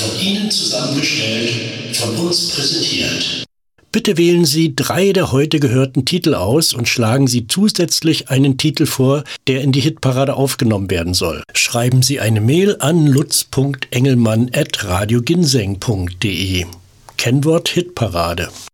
Von Ihnen zusammengestellt, von uns präsentiert. Bitte wählen Sie 3 der heute gehörten Titel aus und schlagen Sie zusätzlich einen Titel vor, der in die Hitparade aufgenommen werden soll. Schreiben Sie eine Mail an lutz.engelmann@radioginseng.de. Kennwort Hitparade.